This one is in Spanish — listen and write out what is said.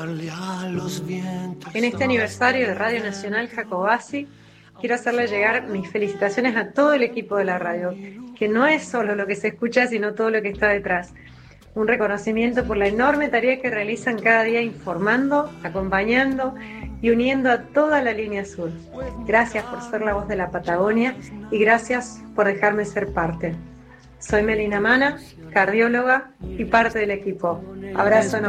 En este aniversario de Radio Nacional Jacobasi, quiero hacerle llegar mis felicitaciones a todo el equipo de la radio, que no es solo lo que se escucha, sino todo lo que está detrás. Un reconocimiento por la enorme tarea que realizan cada día informando, acompañando y uniendo a toda la línea sur. Gracias por ser la voz de la Patagonia y gracias por dejarme ser parte. Soy Melina Mana, cardióloga y parte del equipo. Abrazo enorme.